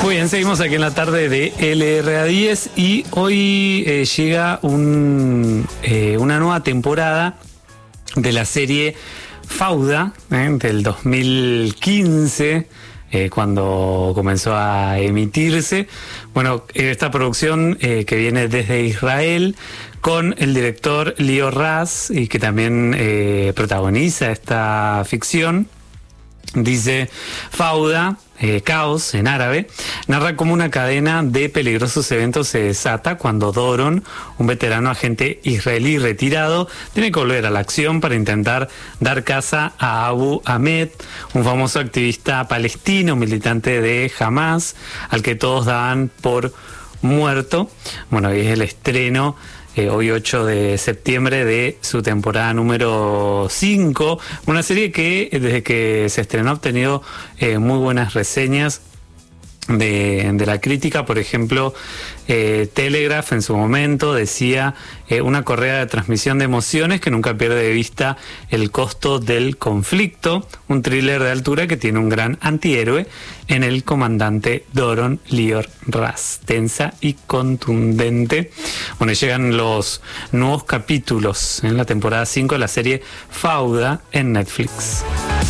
Muy bien, seguimos aquí en la tarde de LRA10 y hoy llega una nueva temporada de la serie Fauda, del 2015, cuando comenzó a emitirse. Bueno, esta producción que viene desde Israel con el director Lior Raz y que también protagoniza esta ficción. Dice Fauda, caos en árabe, narra cómo una cadena de peligrosos eventos se desata cuando Doron, un veterano agente israelí retirado, tiene que volver a la acción para intentar dar caza a Abu Ahmed, un famoso activista palestino, militante de Hamas, al que todos daban por muerto. Bueno, y es el estreno hoy 8 de septiembre de su temporada número 5, una serie que desde que se estrenó ha obtenido muy buenas reseñas de la crítica. Por ejemplo, Telegraph en su momento decía una correa de transmisión de emociones que nunca pierde de vista el costo del conflicto, un thriller de altura que tiene un gran antihéroe en el comandante Doron Lior Raz, tensa y contundente. Bueno, llegan los nuevos capítulos en la temporada 5 de la serie Fauda en Netflix.